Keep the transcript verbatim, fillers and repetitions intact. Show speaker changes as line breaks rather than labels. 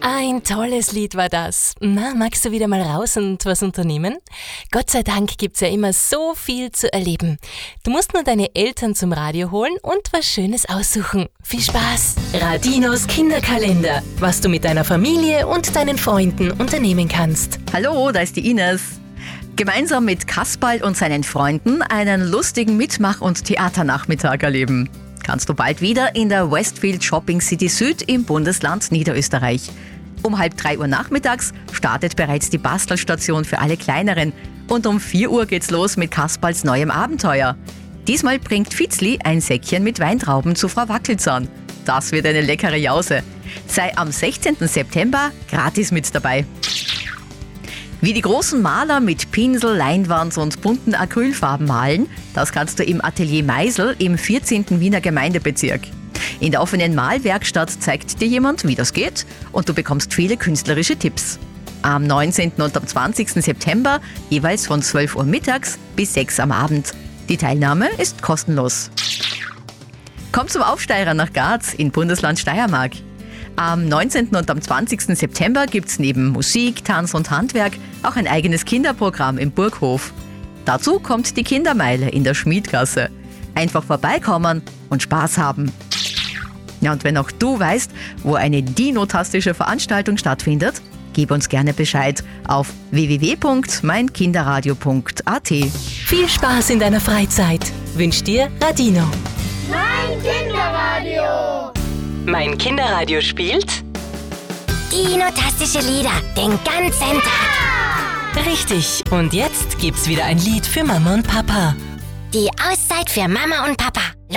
Ein tolles Lied war das. Na, magst du wieder mal raus und was unternehmen? Gott sei Dank gibt's ja immer so viel zu erleben. Du musst nur deine Eltern zum Radio holen und was Schönes aussuchen. Viel Spaß! Radinos Kinderkalender. Was du mit deiner Familie und deinen Freunden unternehmen kannst.
Hallo, da ist die Ines. Gemeinsam mit Kasperl und seinen Freunden einen lustigen Mitmach- und Theaternachmittag erleben. Kannst du bald wieder in der Westfield Shopping City Süd im Bundesland Niederösterreich. Um halb drei Uhr nachmittags startet bereits die Bastelstation für alle Kleineren und um vier Uhr geht's los mit Kasperls neuem Abenteuer. Diesmal bringt Fitzli ein Säckchen mit Weintrauben zu Frau Wackelzahn. Das wird eine leckere Jause. Sei am sechzehnten September gratis mit dabei. Wie die großen Maler mit Pinsel, Leinwand und bunten Acrylfarben malen, das kannst du im Atelier Meisel im vierzehnten Wiener Gemeindebezirk. In der offenen Malwerkstatt zeigt dir jemand, wie das geht, und du bekommst viele künstlerische Tipps. Am neunzehnten und am zwanzigsten September jeweils von zwölf Uhr mittags bis sechs am Abend. Die Teilnahme ist kostenlos. Komm zum Aufsteirer nach Graz in Bundesland Steiermark. Am neunzehnten und am zwanzigsten September gibt's neben Musik, Tanz und Handwerk auch ein eigenes Kinderprogramm im Burghof. Dazu kommt die Kindermeile in der Schmiedgasse. Einfach vorbeikommen und Spaß haben. Ja, und wenn auch du weißt, wo eine dinotastische Veranstaltung stattfindet, gib uns gerne Bescheid auf w w w punkt mein kinderradio punkt a t.
Viel Spaß in deiner Freizeit. Wünscht dir Radino.
Mein Kinderradio.
Mein Kinderradio spielt
Dinotastische Lieder den ganzen Tag.
richtig. Und jetzt gibt's wieder ein Lied für Mama und Papa.
Die Auszeit für Mama und Papa.